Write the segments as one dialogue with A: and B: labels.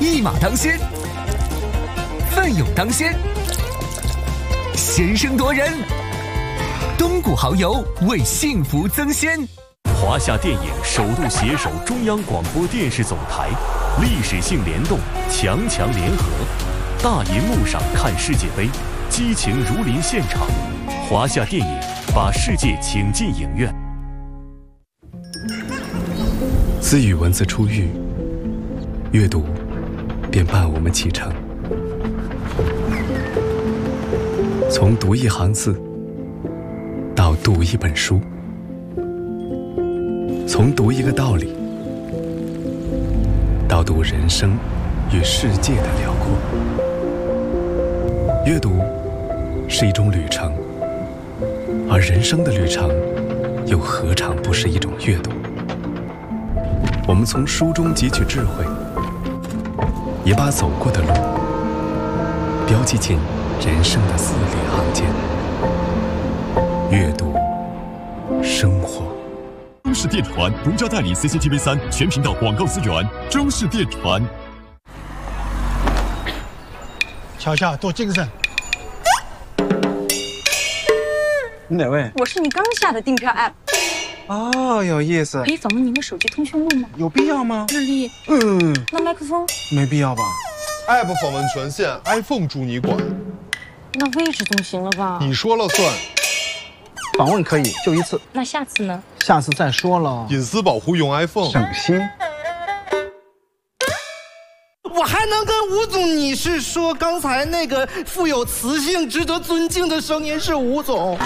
A: 一马当先，奋勇当先，先声夺人。东谷蚝油为幸福增鲜。
B: 华夏电影首度携手中央广播电视总台，历史性联动，强强联合。大银幕上看世界杯，激情如临现场。华夏电影把世界请进影院。
C: 自与文字初遇，阅读便伴我们启程。从读一行字到读一本书，从读一个道理到读人生与世界的辽阔。阅读是一种旅程，而人生的旅程又何尝不是一种阅读？我们从书中汲取智慧，也把走过的路标记进人生的字里行间。阅读生活。
D: 中视电传独家代理 CCTV3 全频道广告资源。中视电传。
E: 乔乔，多精神。
F: 你哪位？
G: 我是你刚下的订票 app。
F: 哦，有意思。
G: 可以访问您的手机通讯录吗？
F: 有必要吗？
G: 日历。那麦克风？
F: 没必要吧。
H: app 访问权限 ，iPhone 主你管。
G: 那位置总行了吧？
H: 你说了算。
F: 访问可以，就一次。
G: 那下次呢？
F: 下次再说了。
H: 隐私保护用 iPhone。
F: 省心。
I: 我还能跟吴总女士说，刚才那个富有磁性、值得尊敬的声音是吴总。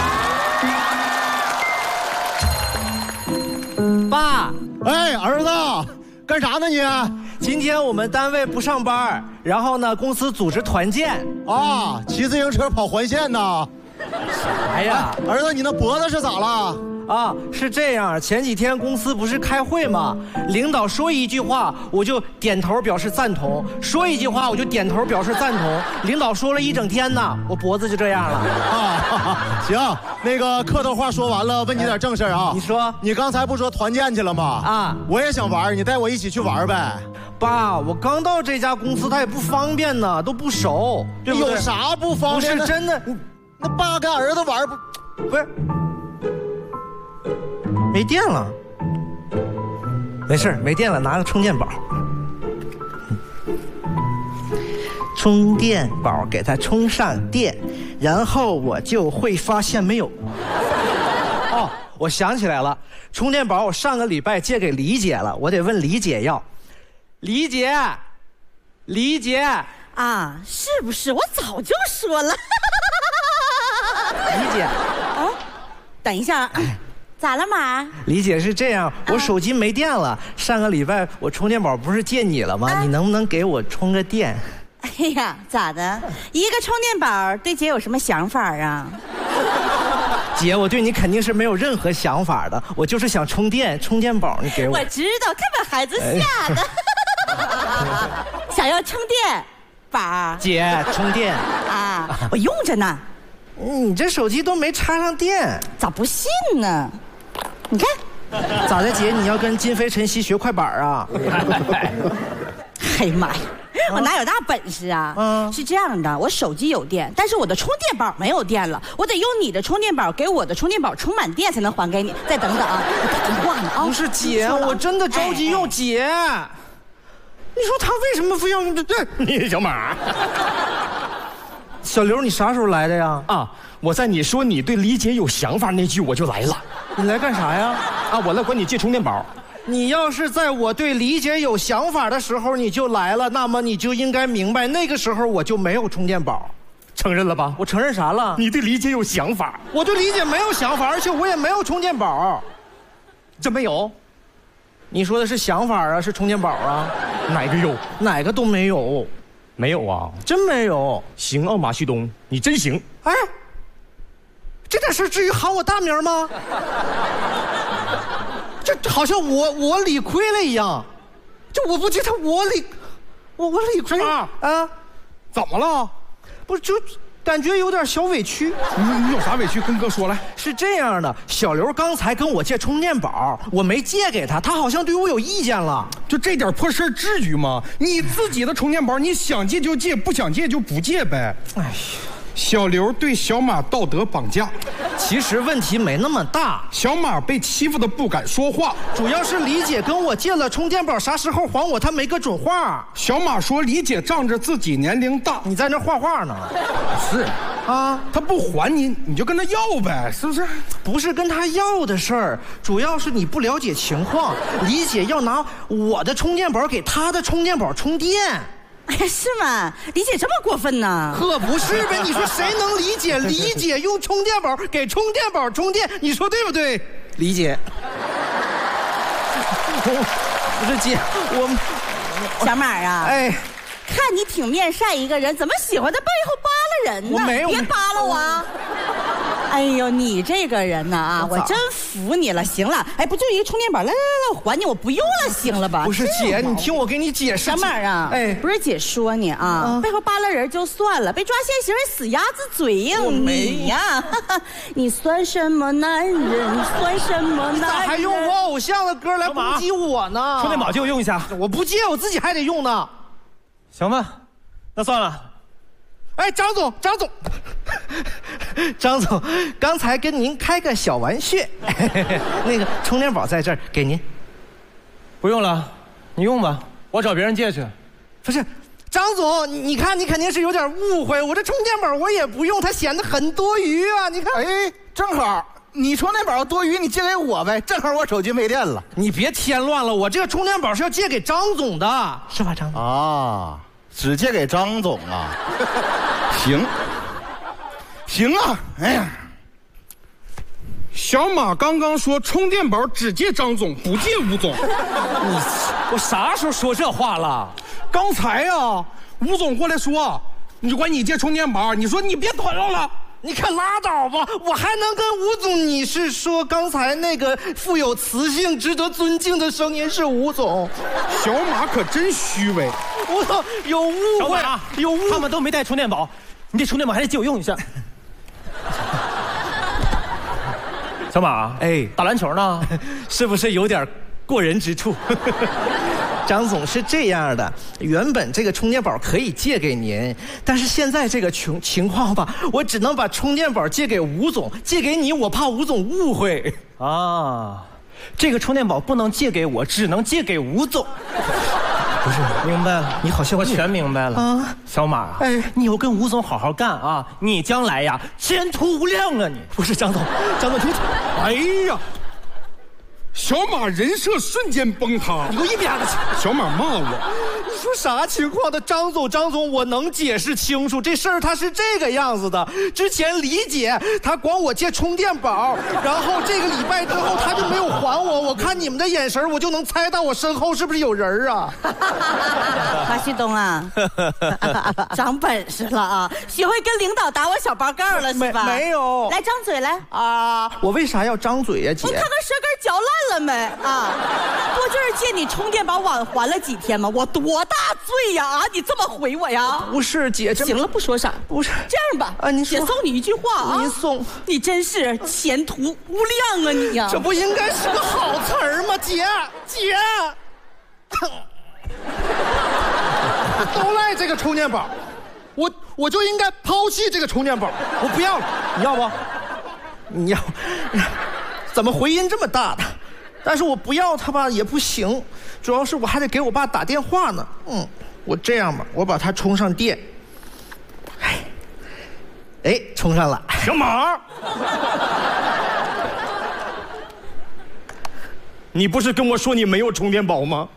I: 爸，
E: 哎，儿子，干啥呢你？
I: 今天我们单位不上班，然后呢，公司组织团建
E: 啊，骑自行车跑环线呢。
I: 啥呀？
E: 儿子，你那脖子是咋了？
I: 啊，是这样，前几天公司不是开会吗？领导说一句话，我就点头表示赞同；说一句话，我就点头表示赞同。领导说了一整天呢，我脖子就这样了。
E: 啊，行，那个客套话说完了，问你点正事啊。
I: 你说，
E: 你刚才不说团建去了吗？
I: 啊，
E: 我也想玩，你带我一起去玩呗。
I: 爸，我刚到这家公司，他也不方便呢，都不熟，对不对？
E: 有啥不方便？
I: 不是真的，
E: 那爸跟儿子玩
I: 不是。没电了，没事，没电了，拿个充电宝。充电宝给它充上电，然后我就会发现没有。哦，我想起来了，充电宝我上个礼拜借给李姐了，我得问李姐要。李姐
J: 啊，是不是？我早就说了。
I: 李姐，
J: 啊，等一下。咋了妈？
I: 李姐是这样，我手机没电了，上个礼拜我充电宝不是借你了吗？你能不能给我充个电？
J: 哎呀，咋的？一个充电宝对姐有什么想法啊？
I: 姐，我对你肯定是没有任何想法的，我就是想充电，充电宝你给我。
J: 我知道，看把孩子吓的。想要充电宝？
I: 姐，充电
J: 啊，我用着呢。
I: 你这手机都没插上电，
J: 咋不信呢？你看，
I: 咋的，姐？你要跟金飞晨曦学快板啊？
J: 哎呀妈呀，我哪有大本事啊？是这样的，我手机有电，但是我的充电宝没有电了，我得用你的充电宝给我的充电宝充满电才能还给你。再等等啊，我打电话呢啊！
I: 不是姐，我真的着急用姐。你说他为什么非要用这？你小马。小刘，你啥时候来的呀？
K: 啊，我在你说你对李姐有想法那句我就来了。
I: 你来干啥呀？
K: 啊，我来管你借充电宝。
I: 你要是在我对李姐有想法的时候你就来了，那么你就应该明白，那个时候我就没有充电宝。
K: 承认了吧？
I: 我承认啥了？
K: 你对李姐有想法。
I: 我对李姐没有想法，而且我也没有充电宝。
K: 这没有？
I: 你说的是想法啊，是充电宝啊？
K: 哪个有？
I: 哪个都没有。
K: 没有啊，
I: 真没有。
K: 行啊，马旭东，你真行。
I: 哎，这点事至于喊我大名吗？这好像我理亏了一样。这我不记得我理亏
K: 啊？
I: 啊？
K: 怎么了？
I: 不是就感觉有点小委屈。
K: 你有啥委屈跟哥说来？
I: 是这样的，小刘刚才跟我借充电宝，我没借给他，他好像对我有意见了。
K: 就这点破事至于吗？你自己的充电宝，你想借就借，不想借就不借呗。哎呀。小刘对小马道德绑架，
I: 其实问题没那么大。
K: 小马被欺负的不敢说话，
I: 主要是李姐跟我借了充电宝，啥时候还我，她没个准话。
K: 小马说李姐仗着自己年龄大，
I: 你在那画画呢？
K: 是啊，他不还你，你就跟他要呗，是不是？
I: 不是跟他要的事儿，主要是你不了解情况。李姐要拿我的充电宝给她的充电宝充电。
J: 哎呀，是吗？李姐这么过分呢？
I: 可不是呗！你说谁能理解李姐用充电宝给充电宝充电？你说对不对？李姐，不是姐，
J: 小马啊，
I: 哎，
J: 看你挺面善一个人，怎么喜欢在背后扒拉人呢？
I: 我没有，
J: 别扒拉我啊！哎呦，你这个人呐我真服你了。行了，哎，不就一个充电宝，来，还你，我不用了，行了吧？
I: 不是姐，你听我给你解释。
J: 小马啊，哎，不是姐说你啊，背后扒拉人就算了，被抓现行人死鸭子嘴硬你呀！你算什么男人？算什么男人？
I: 咋还用我偶像的歌来攻击我呢？
L: 充电宝借我用一下，
I: 我不借，我自己还得用呢。
L: 行吧，那算了。
I: 哎，张总，张总，刚才跟您开个小玩笑，那个充电宝在这儿，给您。
L: 不用了，你用吧，我找别人借去。
I: 不是，张总，你看你肯定是有点误会，我这充电宝我也不用，它显得很多余啊。你看，
M: 哎，正好你充电宝多余，你借给我呗，正好我手机没电了。
I: 你别添乱了，我这个充电宝是要借给张总的，是吧，张总？
M: 啊，只借给张总啊。行啊，哎呀，
K: 小马刚刚说充电宝只借张总，不借吴总。
L: 我啥时候说这话了？
K: 刚才呀，吴总过来说，你管你借充电宝，你说你别团了了。
I: 你可拉倒吧！我还能跟吴总，你是说刚才那个富有磁性、值得尊敬的声音是吴总？
K: 小马可真虚伪，
I: 吴总有误会，有误会，
L: 他们都没带充电宝，你这充电宝还得借我用一下。小马，
I: 哎，
L: 打篮球呢，
I: 是不是有点过人之处？张总是这样的，原本这个充电宝可以借给您，但是现在这个情况吧，我只能把充电宝借给吴总，借给你，我怕吴总误会
L: 啊。这个充电宝不能借给我，只能借给吴总。
I: 不是，
L: 明白了，
I: 你好像
L: 我全明白了啊，小马，哎，你以后跟吴总好好干啊，你将来呀前途无量啊！你
I: 不是张总，听，
K: 哎呀。小马人设瞬间崩塌，
I: 你给我一边子去！
K: 小马骂我，
I: 你说啥情况的？张总，我能解释清楚，这事儿他是这个样子的。之前李姐她管我借充电宝，然后这个礼拜之后她就没有还我。我看你们的眼神，我就能猜到我身后是不是有人啊？
J: 马旭东啊，长本事了啊，学会跟领导打我小报告了是吧？
I: 没有，
J: 来张嘴来
I: 啊！我为啥要张嘴呀，姐？
J: 我看看舌根嚼烂了没啊？我就是借你充电宝晚还了几天吗？我多大罪呀？啊，你这么回我呀？
I: 不是姐，
J: 行了，不说啥，
I: 不是
J: 这样吧？
I: 啊，
J: 姐送你一句话啊，
I: 您送，
J: 你真是前途无量啊你呀！
I: 这不应该是个好词儿吗？姐，都赖这个充电宝，我就应该抛弃这个充电宝，我不要了，你要不？你要？怎么回音这么大的？但是我不要它吧也不行，主要是我还得给我爸打电话呢。我这样吧，我把它充上电。哎，充上了。
K: 小马，你不是跟我说你没有充电宝吗？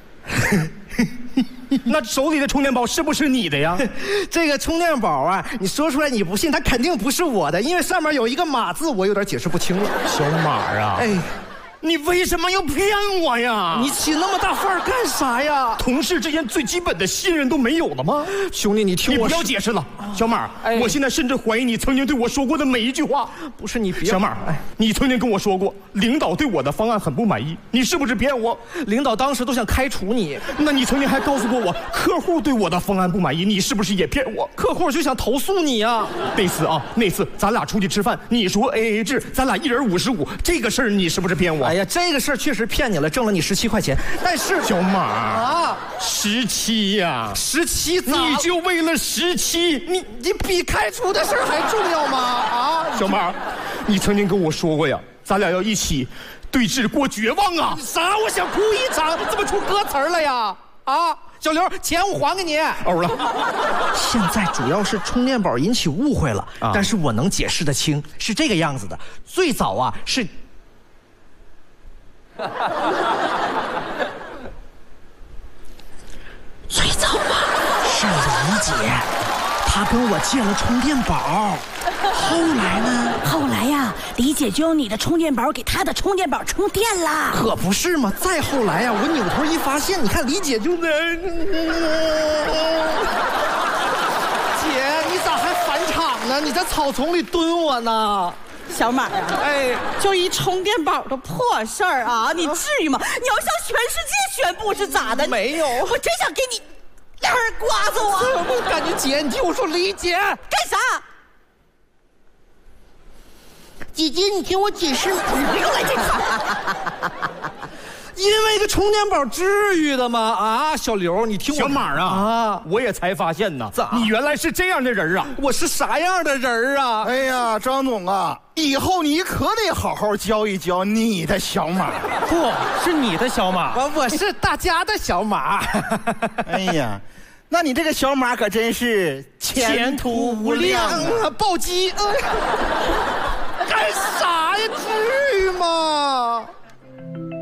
K: 那手里的充电宝是不是你的呀？
I: 这个充电宝啊，你说出来你不信，它肯定不是我的，因为上面有一个码字，我有点解释不清了。
K: 小马啊，
I: 哎，
L: 你为什么要骗我呀？
I: 你起那么大范儿干啥呀？
L: 同事之间最基本的信任都没有了吗？
I: 兄弟，你听我，
L: 你不要解释了。小马，我现在甚至怀疑你曾经对我说过的每一句话。
I: 不是你别，
L: 小马，你曾经跟我说过，领导对我的方案很不满意，你是不是骗我？
I: 领导当时都想开除你。
L: 那你曾经还告诉过我，客户对我的方案不满意，你是不是也骗我？
I: 客户就想投诉你啊。
L: 那次咱俩出去吃饭，你说 AA 制，咱俩1人55，这个事儿你是不是骗我？
I: 哎呀，这个事儿确实骗你了，挣了你17块钱。但是
L: 小马啊，17呀
I: ，17，
L: 你就为了17，
I: 你比开除的事儿还重要吗？啊，
L: 小马，你曾经跟我说过呀，咱俩要一起对峙过绝望啊！
I: 啥？我想哭一场，怎么出歌词了呀？啊！小刘，钱我还给你。
L: 欧了。
I: 现在主要是充电宝引起误会了，但是我能解释得清，是这个样子的。最早啊是，最早啊是李姐，她跟我借了充电宝。后来呢？
J: 后来呀，李姐就用你的充电宝给她的充电宝充电了。
I: 可不是嘛！再后来呀，我扭头一发现，你看李姐就在，姐，你咋还返场呢？你在草丛里蹲我呢。
J: 小马啊，就一充电宝的破事儿啊，你至于吗？你要向全世界宣布是咋的？
I: 没有，
J: 我真想给你2耳刮子我。
I: 我感觉姐，你听我说，李姐
J: 干啥？
I: 姐姐，你听我解释。
J: 你又来这套。
I: 因为一个充电宝至于的吗？啊，小刘，你听我。
L: 小马啊，我也才发现呢，你原来是这样的人啊！
I: 我是啥样的人啊？
M: 哎呀，张总啊，以后你可得好好教一教你的小马。
L: 不是你的小马，
I: 我是大家的小马。
M: 哎呀，那你这个小马可真是前途无量啊！
I: 暴击。干啥呀？至于吗？